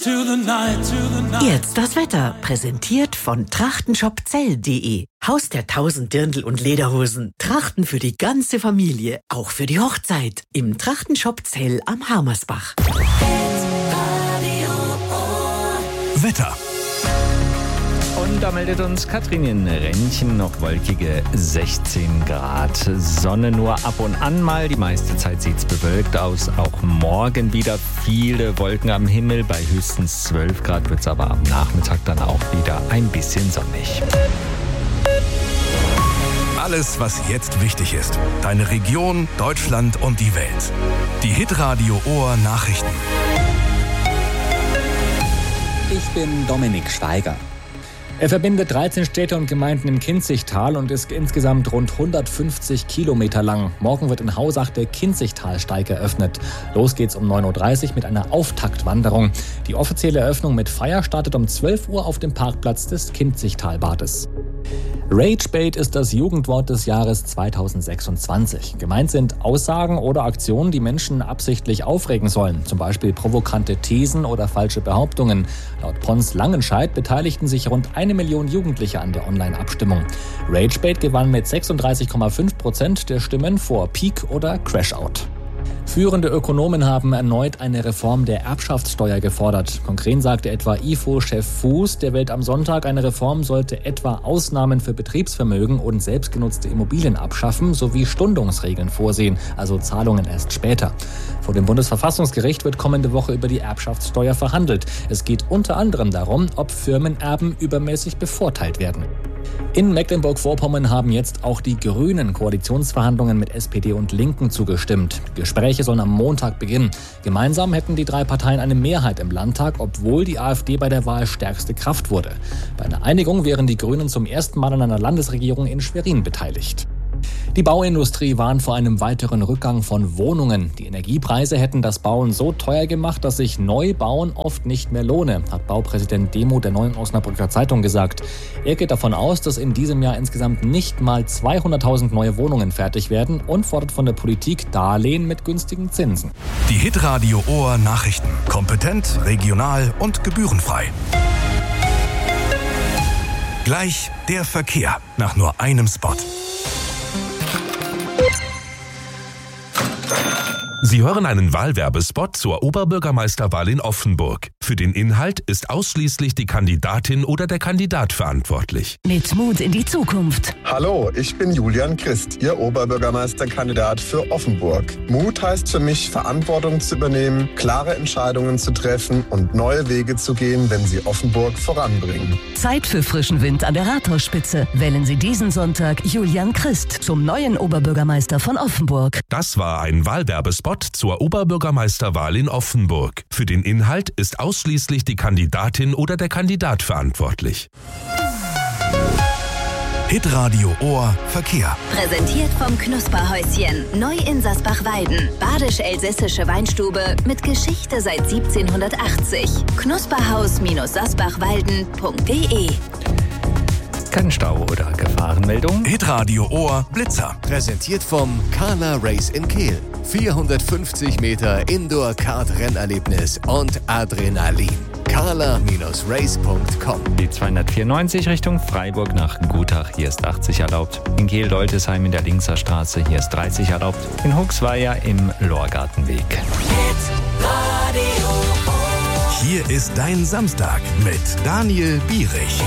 Jetzt das Wetter, präsentiert von trachtenshopzell.de. Haus der 1000 Dirndl und Lederhosen. Trachten für die ganze Familie, auch für die Hochzeit. Im Trachtenshop Zell am Harmersbach. Wetter. Und da meldet uns Katrin in Rentchen, noch wolkige 16 Grad. Sonne nur ab und an mal, die meiste Zeit sieht's bewölkt aus. Auch morgen wieder viele Wolken am Himmel. Bei höchstens 12 Grad wird's aber am Nachmittag dann auch wieder ein bisschen sonnig. Alles, was jetzt wichtig ist. Deine Region, Deutschland und die Welt. Die Hitradio Ohr Nachrichten. Ich bin Dominik Steiger. Er verbindet 13 Städte und Gemeinden im Kinzigtal und ist insgesamt rund 150 Kilometer lang. Morgen wird in Hausach der Kinzigtalsteig eröffnet. Los geht's um 9.30 Uhr mit einer Auftaktwanderung. Die offizielle Eröffnung mit Feier startet um 12 Uhr auf dem Parkplatz des Kinzigtalbades. Ragebait ist das Jugendwort des Jahres 2026. Gemeint sind Aussagen oder Aktionen, die Menschen absichtlich aufregen sollen. Zum Beispiel provokante Thesen oder falsche Behauptungen. Laut Pons Langenscheidt beteiligten sich rund 1 Million Jugendliche an der Online-Abstimmung. Ragebait gewann mit 36,5% der Stimmen vor Peak oder Crashout. Führende Ökonomen haben erneut eine Reform der Erbschaftssteuer gefordert. Konkret sagte etwa IFO-Chef Fuß der Welt am Sonntag, eine Reform sollte etwa Ausnahmen für Betriebsvermögen und selbstgenutzte Immobilien abschaffen sowie Stundungsregeln vorsehen, also Zahlungen erst später. Vor dem Bundesverfassungsgericht wird kommende Woche über die Erbschaftssteuer verhandelt. Es geht unter anderem darum, ob Firmenerben übermäßig bevorteilt werden. In Mecklenburg-Vorpommern haben jetzt auch die Grünen Koalitionsverhandlungen mit SPD und Linken zugestimmt. Gespräche sollen am Montag beginnen. Gemeinsam hätten die 3 Parteien eine Mehrheit im Landtag, obwohl die AfD bei der Wahl stärkste Kraft wurde. Bei einer Einigung wären die Grünen zum ersten Mal an einer Landesregierung in Schwerin beteiligt. Die Bauindustrie warnt vor einem weiteren Rückgang von Wohnungen. Die Energiepreise hätten das Bauen so teuer gemacht, dass sich Neubauen oft nicht mehr lohne, hat Baupräsident Demo der Neuen Osnabrücker Zeitung gesagt. Er geht davon aus, dass in diesem Jahr insgesamt nicht mal 200.000 neue Wohnungen fertig werden und fordert von der Politik Darlehen mit günstigen Zinsen. Die Hitradio Ohr Nachrichten. Kompetent, regional und gebührenfrei. Gleich der Verkehr nach nur einem Spot. Sie hören einen Wahlwerbespot zur Oberbürgermeisterwahl in Offenburg. Für den Inhalt ist ausschließlich die Kandidatin oder der Kandidat verantwortlich. Mit Mut in die Zukunft. Hallo, ich bin Julian Christ, Ihr Oberbürgermeisterkandidat für Offenburg. Mut heißt für mich, Verantwortung zu übernehmen, klare Entscheidungen zu treffen und neue Wege zu gehen, wenn sie Offenburg voranbringen. Zeit für frischen Wind an der Rathausspitze. Wählen Sie diesen Sonntag Julian Christ zum neuen Oberbürgermeister von Offenburg. Das war ein Wahlwerbespot zur Oberbürgermeisterwahl in Offenburg. Für den Inhalt ist ausschließlich die Kandidatin oder der Kandidat verantwortlich. Hitradio Ohr Verkehr. Präsentiert vom Knusperhäuschen. Neu in Sasbach-Weiden. Badisch-elsässische Weinstube mit Geschichte seit 1780. Knusperhaus-sasbachwalden.de. Kein Stau oder Gefahrenmeldung. Hitradio Ohr Blitzer. Präsentiert vom Carla Race in Kehl. 450 Meter Indoor-Kart-Rennerlebnis und Adrenalin. carla-race.com. Die 294 Richtung Freiburg nach Gutach, hier ist 80 erlaubt. In Kehl-Deutesheim in der Linkser Straße, hier ist 30 erlaubt. In Huxweier im Lorgartenweg. Hier ist dein Samstag mit Daniel Bierich.